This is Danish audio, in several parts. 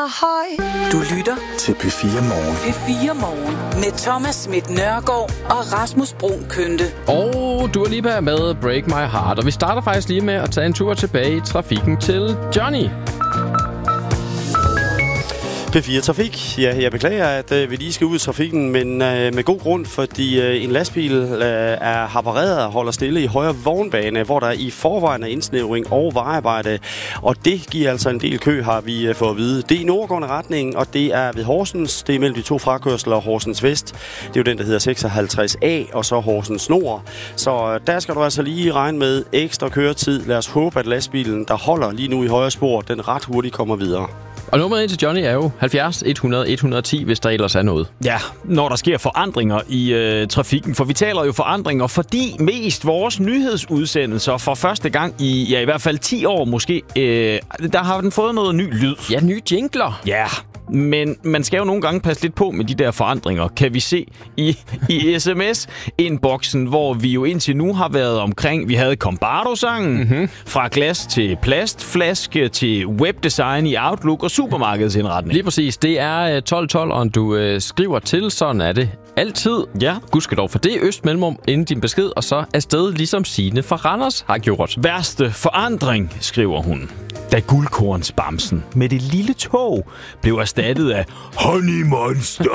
høj. Du lytter til P4 Morgen. P4 Morgen med Thomas Schmidt Nørgaard og Rasmus Bruun Kønte. Og Dua Lipa med Break My Heart. Og vi starter faktisk lige med at tage en tur tilbage i trafikken til Johnny. P4 Trafik. Ja, jeg beklager, at vi lige skal ud i trafikken, men med god grund, fordi en lastbil er havareret og holder stille i højre vognbane, hvor der i forvejen er indsnævring og vejarbejde. Og det giver altså en del kø, har vi fået at vide. Det er i nordgående retning, og det er ved Horsens. Det er mellem de to frakørsler, Horsens Vest. Det er jo den, der hedder 56A, og så Horsens Nord. Så der skal du altså lige regne med ekstra køretid. Lad os håbe, at lastbilen, der holder lige nu i højre spor, den ret hurtigt kommer videre. Og nummeret ind til Johnny er jo 70 100 110, hvis der ellers er noget. Ja, når der sker forandringer i trafikken. For vi taler jo forandringer, fordi mest vores nyhedsudsendelser for første gang i hvert fald 10 år måske, der har den fået noget ny lyd. Ja, nye jingler. Ja, men man skal jo nogle gange passe lidt på med de der forandringer, kan vi se i sms-inboxen, hvor vi jo indtil nu har været omkring. Vi havde Combardo-sangen, fra glas til plastflaske til webdesign i Outlook og supermarkedsindretning. Lige præcis. Det er 1212, og du skriver til, sådan er det altid. Ja. Gudskelov for det. Øst-mellemrum inden din besked, og så afsted, ligesom Signe fra Randers har gjort. Værste forandring, skriver hun, da guldkornsbamsen med det lille tog blev erstattet af Honey Monster.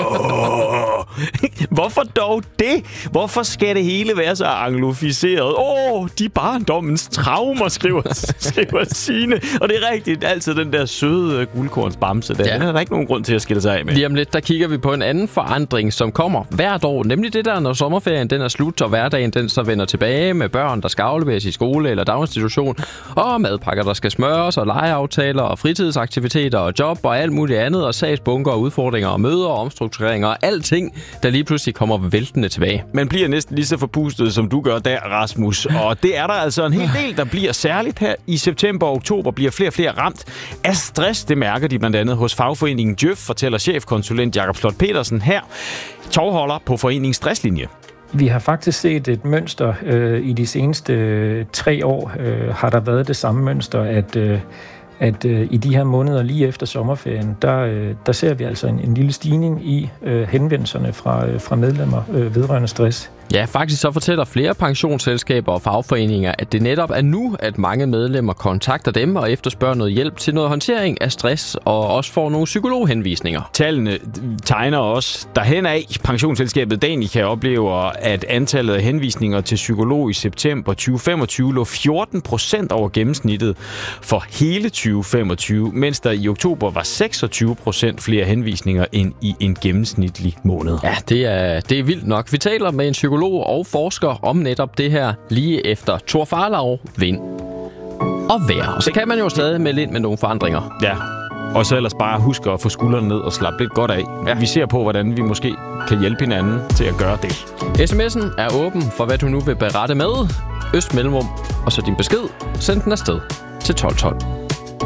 Hvorfor dog det? Hvorfor skal det hele være så anglofiseret? De barndommens traumer, skriver Signe. Og det er rigtigt, altid den der søde guldkornsbamse. Den er der ikke nogen grund til at skille sig af med. Lige om lidt, der kigger vi på en anden forandring, som kommer hvert år. Nemlig det der, når sommerferien den er slut, og hverdagen den så vender tilbage med børn, der skal afleveres i skole eller daginstitution, og madpakker, der skal smøres, og legeaftaler, og fritidsaktiviteter, og job, og alt muligt andet, og sagsbunker, og udfordringer, og møder, og omstruktureringer, og alting, der lige pludselig kommer væltende tilbage. Man bliver næsten lige så forpustet, som du gør der, Rasmus. Og det er der altså en hel del, der bliver særligt her i september og oktober, bliver flere og flere ramt af stress. Det mærker de blandt andet hos fagforeningen Djøf, fortæller chefkonsulent Jakob Slot Petersen her, tovholder på foreningens stresslinje. Vi har faktisk set et mønster i de seneste 3 år. Har der været det samme mønster, at i de her måneder lige efter sommerferien, der ser vi altså en lille stigning i henvendelserne fra medlemmer vedrørende stress. Ja, faktisk så fortæller flere pensionsselskaber og fagforeninger, at det netop er nu, at mange medlemmer kontakter dem og efterspørger noget hjælp til noget håndtering af stress og også får nogle psykologhenvisninger. Tallene tegner også derhen af. Pensionsselskabet Danica oplever, at antallet af henvisninger til psykolog i september 2025 lå 14% over gennemsnittet for hele 2025, mens der i oktober var 26% flere henvisninger end i en gennemsnitlig måned. Ja, det er vildt nok. Vi taler med en psykolog og forsker om netop det her lige efter Thor Farlov, vind og vejr. Og så kan man jo stadig melde ind med nogle forandringer. Ja, og så ellers bare huske at få skuldrene ned og slappe lidt godt af. Ja. Vi ser på, hvordan vi måske kan hjælpe hinanden til at gøre det. SMS'en er åben for, hvad du nu vil berette med. Øst mellemrum, og så din besked. Send den afsted til 1212.